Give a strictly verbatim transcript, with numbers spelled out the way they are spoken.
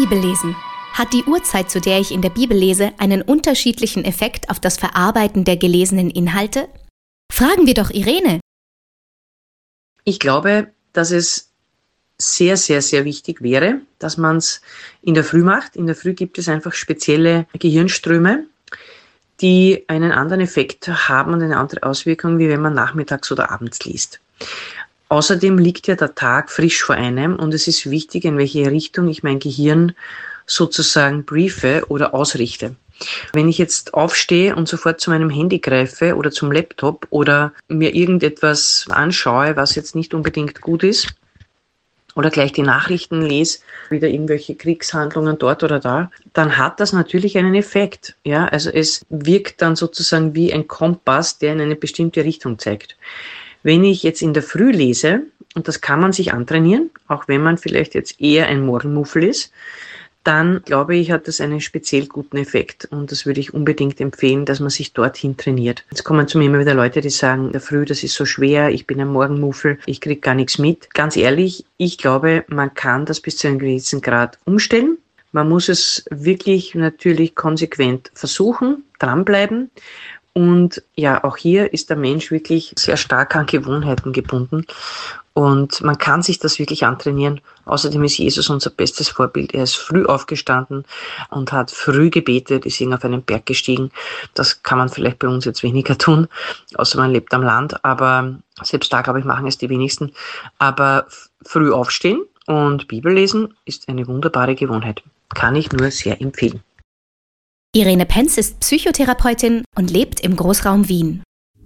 Bibellesen. Hat die Uhrzeit, zu der ich in der Bibel lese, einen unterschiedlichen Effekt auf das Verarbeiten der gelesenen Inhalte? Fragen wir doch Irene. Ich glaube, dass es sehr, sehr, sehr wichtig wäre, dass man es in der Früh macht. In der Früh gibt es einfach spezielle Gehirnströme, die einen anderen Effekt haben und eine andere Auswirkung, wie wenn man nachmittags oder abends liest. Außerdem liegt ja der Tag frisch vor einem und es ist wichtig, in welche Richtung ich mein Gehirn sozusagen briefe oder ausrichte. Wenn ich jetzt aufstehe und sofort zu meinem Handy greife oder zum Laptop oder mir irgendetwas anschaue, was jetzt nicht unbedingt gut ist, oder gleich die Nachrichten lese, wieder irgendwelche Kriegshandlungen dort oder da, dann hat das natürlich einen Effekt. Ja, also es wirkt dann sozusagen wie ein Kompass, der in eine bestimmte Richtung zeigt. Wenn ich jetzt in der Früh lese, und das kann man sich antrainieren, auch wenn man vielleicht jetzt eher ein Morgenmuffel ist, dann glaube ich, hat das einen speziell guten Effekt. Und das würde ich unbedingt empfehlen, dass man sich dorthin trainiert. Jetzt kommen zu mir immer wieder Leute, die sagen, in der Früh, das ist so schwer, ich bin ein Morgenmuffel, ich kriege gar nichts mit. Ganz ehrlich, ich glaube, man kann das bis zu einem gewissen Grad umstellen. Man muss es wirklich natürlich konsequent versuchen, dranbleiben. Und ja, auch hier ist der Mensch wirklich sehr stark an Gewohnheiten gebunden. Und man kann sich das wirklich antrainieren. Außerdem ist Jesus unser bestes Vorbild. Er ist früh aufgestanden und hat früh gebetet, ist auf einen Berg gestiegen. Das kann man vielleicht bei uns jetzt weniger tun, außer man lebt am Land. Aber selbst da, glaube ich, machen es die wenigsten. Aber früh aufstehen und Bibel lesen ist eine wunderbare Gewohnheit. Kann ich nur sehr empfehlen. Irene Penz ist Psychotherapeutin und lebt im Großraum Wien.